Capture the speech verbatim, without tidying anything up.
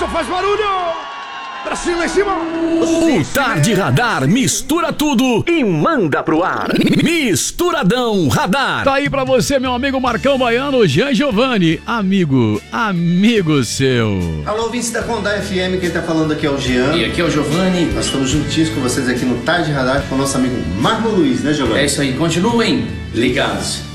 faz barulho! Pra cima, em cima! O Tarde Radar mistura tudo e manda pro ar. Misturadão Radar. Tá aí pra você, meu amigo Marcão Baiano, Jean Giovanni. Amigo, amigo seu. Alô, ouvintes da Condá F M, quem tá falando aqui é o Jean. E aqui é o Giovanni. Nós estamos juntinhos com vocês aqui no Tarde Radar com o nosso amigo Marco Luiz, né, Giovanni? É isso aí, continuem ligados.